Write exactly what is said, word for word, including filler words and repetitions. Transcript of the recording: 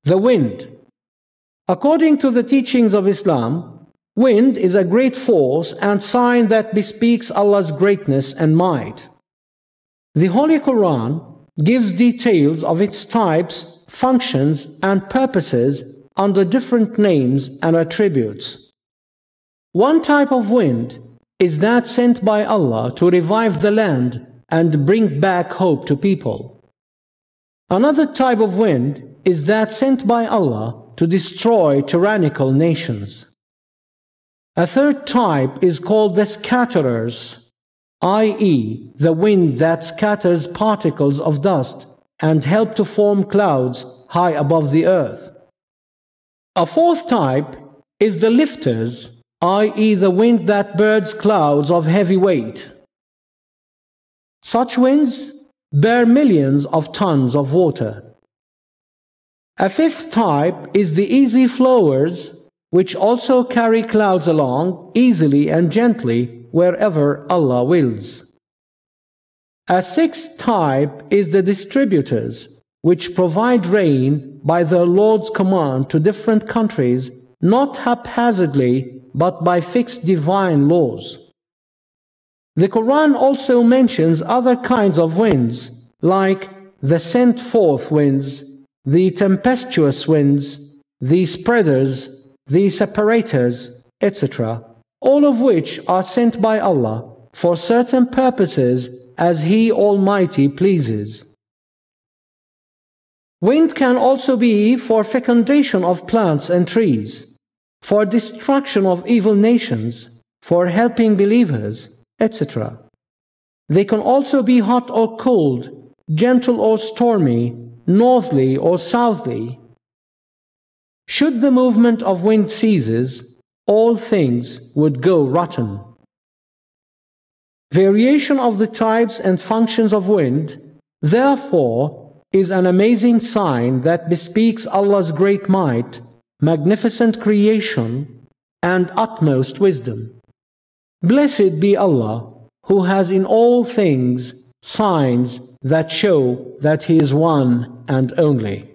The wind. According to the teachings of Islam, wind is a great force and sign that bespeaks Allah's greatness and might. The Holy Quran gives details of its types, functions, and purposes under different names and attributes. One type of wind is that sent by Allah to revive the land and bring back hope to people. Another type of wind is that sent by Allah to destroy tyrannical nations. A third type is called the scatterers, that is, the wind that scatters particles of dust and help to form clouds high above the earth. A fourth type is the lifters, that is, the wind that birds clouds of heavy weight. Such winds bear millions of tons of water. A fifth type is the easy flowers, which also carry clouds along easily and gently wherever Allah wills. A sixth type is the distributors, which provide rain by their Lord's command to different countries, not haphazardly, but by fixed divine laws. The Quran also mentions other kinds of winds, like the sent forth winds, the tempestuous winds, the spreaders, the separators, et cetera, all of which are sent by Allah for certain purposes as He Almighty pleases. Wind can also be for fecundation of plants and trees, for destruction of evil nations, for helping believers, et cetera. They can also be hot or cold, gentle or stormy, northerly or southerly. Should the movement of wind ceases, all things would go rotten. Variation of the types and functions of wind, therefore, is an amazing sign that bespeaks Allah's great might, magnificent creation, and utmost wisdom. Blessed be Allah, who has in all things signs that show that He is one and only.